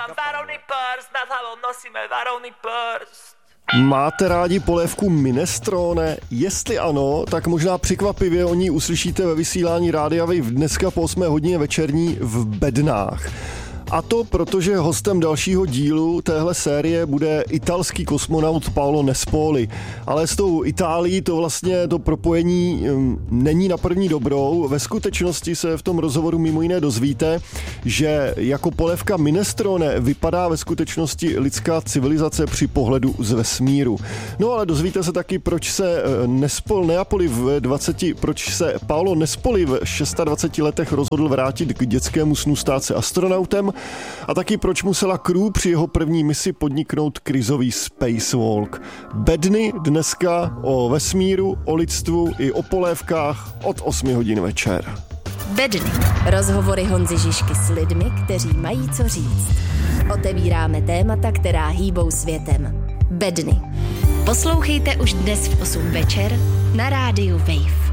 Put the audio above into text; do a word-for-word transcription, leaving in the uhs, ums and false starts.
mám varovný prst, nad hlavou nosíme varovný prst. Máte rádi polévku minestrone? Jestli ano, tak možná překvapivě o ní uslyšíte ve vysílání Rádia Wave dneska po osmé hodině večerní v Bednách. A to protože hostem dalšího dílu téhle série bude italský kosmonaut Paolo Nespoli. Ale s tou Itálií to vlastně to propojení není na první dobrou. Ve skutečnosti se v tom rozhovoru mimo jiné dozvíte, že jako polévka minestrone vypadá ve skutečnosti lidská civilizace při pohledu z vesmíru. No ale dozvíte se taky, proč se Nespol, Neapoli v dvaceti, proč se Paolo Nespoli v dvaceti šesti letech rozhodl vrátit k dětskému snu stát se astronautem, a taky proč musela crew při jeho první misi podniknout krizový spacewalk. Bedny dneska o vesmíru, o lidstvu i o polévkách od osmi hodin večer. Bedny. Rozhovory Honzy Žižky s lidmi, kteří mají co říct. Otevíráme témata, která hýbou světem. Bedny. Poslouchejte už dnes v osm večer na rádiu Wave.